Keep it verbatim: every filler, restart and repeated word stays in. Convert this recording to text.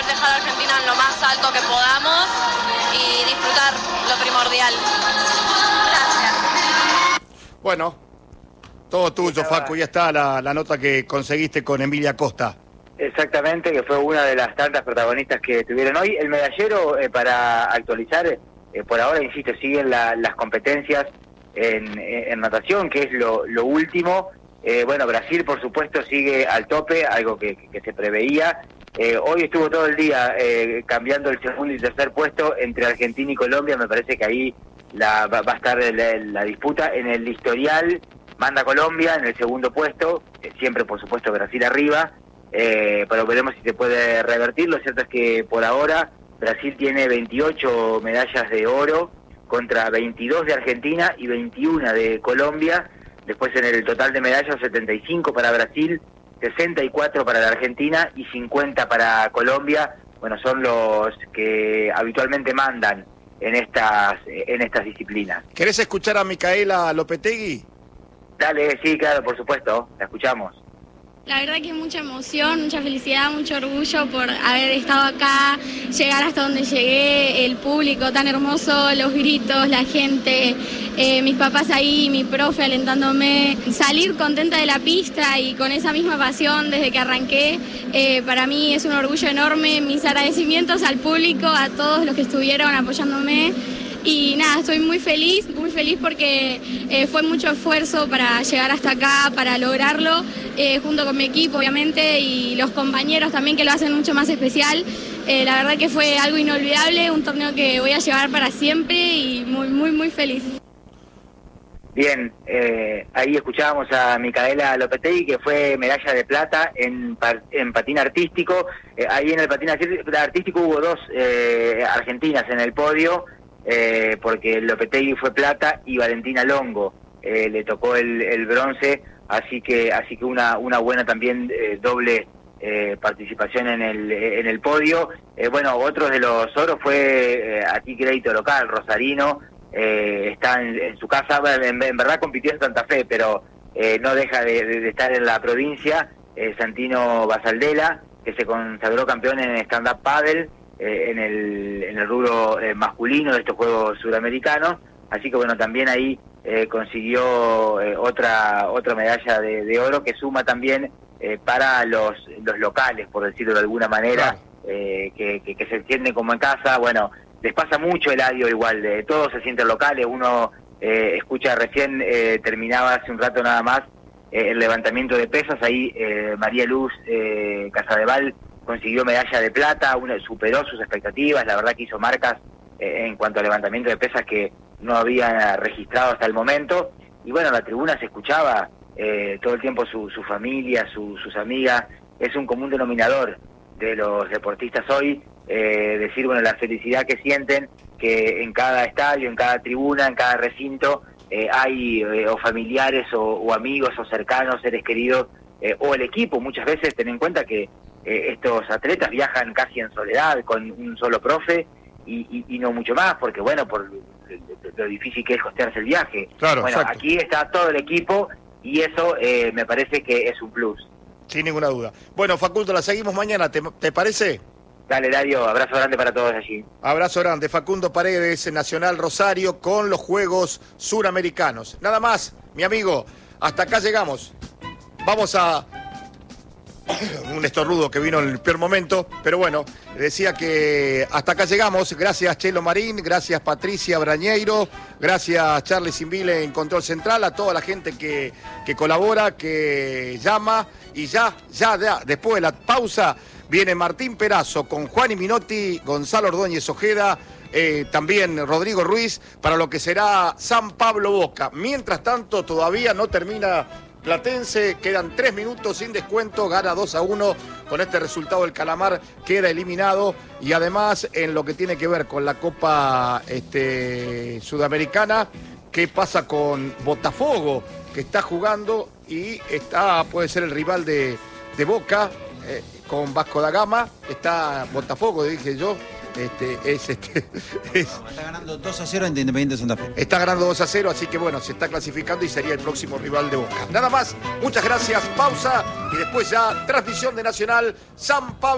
dejar a Argentina en lo más alto que podamos y disfrutar lo primordial. Gracias. Bueno, todo tuyo, Facu, ya está la, la nota que conseguiste con Emilia Costa. Exactamente, que fue una de las tantas protagonistas que tuvieron hoy. El medallero, eh, para actualizar, eh, por ahora, insisto, siguen la, las competencias en, en natación, que es lo, lo último. Eh, bueno, Brasil, por supuesto, sigue al tope, algo que, que, que se preveía. Eh, hoy estuvo todo el día eh, cambiando el segundo y tercer puesto entre Argentina y Colombia. Me parece que ahí la, va, va a estar la, la disputa. En el historial manda Colombia en el segundo puesto, eh, siempre, por supuesto, Brasil arriba. Eh, pero veremos si se puede revertir. Lo cierto es que por ahora Brasil tiene veintiocho medallas de oro contra veintidós de Argentina y veintiuna de Colombia. Después en el total de medallas, setenta y cinco para Brasil, sesenta y cuatro para la Argentina y cincuenta para Colombia. Bueno, son los que habitualmente mandan en estas, en estas disciplinas. ¿Querés escuchar a Micaela Lopetegui? Dale, sí, claro, por supuesto, la escuchamos. La verdad que mucha emoción, mucha felicidad, mucho orgullo por haber estado acá, llegar hasta donde llegué, el público tan hermoso, los gritos, la gente, eh, mis papás ahí, mi profe alentándome, salir contenta de la pista y con esa misma pasión desde que arranqué, eh, para mí es un orgullo enorme. Mis agradecimientos al público, a todos los que estuvieron apoyándome. Y nada, estoy muy feliz, muy feliz porque eh, fue mucho esfuerzo para llegar hasta acá, para lograrlo, eh, junto con mi equipo, obviamente, y los compañeros también, que lo hacen mucho más especial. Eh, la verdad que fue algo inolvidable, un torneo que voy a llevar para siempre y muy, muy, muy feliz. Bien, eh, ahí escuchábamos a Micaela Lopetegui, que fue medalla de plata en, en patín artístico. Eh, ahí en el patín artístico hubo dos eh, argentinas en el podio. Eh, porque Lopetegui fue plata y Valentina Longo eh, le tocó el, el bronce, así que así que una una buena también eh, doble eh, participación en el en el podio. Eh, bueno, otro de los oros fue eh, aquí crédito local, Rosarino, eh, está en, en su casa, en, en verdad compitió en Santa Fe, pero eh, no deja de, de, de estar en la provincia. eh, Santino Basaldela, que se consagró campeón en stand-up paddle, Eh, en el en el rubro eh, masculino de estos Juegos Suramericanos, así que bueno, también ahí eh, consiguió eh, otra otra medalla de, de oro que suma también eh, para los los locales, por decirlo de alguna manera, claro. eh, que, que, que se entienden como en casa. Bueno, les pasa mucho el audio igual, de todos se sienten locales. Uno eh, escucha recién, eh, terminaba hace un rato nada más eh, el levantamiento de pesas, ahí eh, María Luz eh, Casadeval consiguió medalla de plata, una, superó sus expectativas. La verdad que hizo marcas eh, en cuanto al levantamiento de pesas que no había registrado hasta el momento. Y bueno, la tribuna se escuchaba eh, todo el tiempo su, su familia, su, sus amigas. Es un común denominador de los deportistas hoy, eh, decir, bueno, la felicidad que sienten, que en cada estadio, en cada tribuna, en cada recinto, eh, hay eh, o familiares o, o amigos o cercanos, seres queridos, eh, o el equipo. Muchas veces ten en cuenta que Eh, estos atletas viajan casi en soledad con un solo profe y, y, y no mucho más, porque bueno, por lo, lo difícil que es costearse el viaje. Claro, bueno, exacto. Aquí está todo el equipo y eso eh, me parece que es un plus. Sin ninguna duda. Bueno, Facundo, la seguimos mañana, ¿te, te parece? Dale, Dario, abrazo grande para todos allí. Abrazo grande. Facundo Paredes, Nacional Rosario, con los Juegos Suramericanos. Nada más, mi amigo, hasta acá llegamos. Vamos a... un estornudo que vino en el peor momento, pero bueno, decía que hasta acá llegamos. Gracias Chelo Marín, gracias Patricia Brañeiro, gracias Charlie Simbile en Control Central, a toda la gente que, que colabora, que llama, y ya, ya, ya, después de la pausa, viene Martín Perazo con Juan y Minotti, Gonzalo Ordóñez Ojeda, eh, también Rodrigo Ruiz, para lo que será San Pablo Boca. Mientras tanto, todavía no termina Platense, quedan tres minutos sin descuento, gana dos a uno. Con este resultado el Calamar queda eliminado. Y además, en lo que tiene que ver con la Copa este, Sudamericana, ¿qué pasa con Botafogo? Que está jugando y está, puede ser el rival de, de Boca, eh, con Vasco da Gama. Está Botafogo, dije yo. Este, es, este, es, no, está ganando dos a cero ante Independiente Santa Fe. Está ganando dos a cero, así que bueno, se está clasificando y sería el próximo rival de Boca. Nada más, muchas gracias, pausa y después ya transmisión de Nacional San Pablo.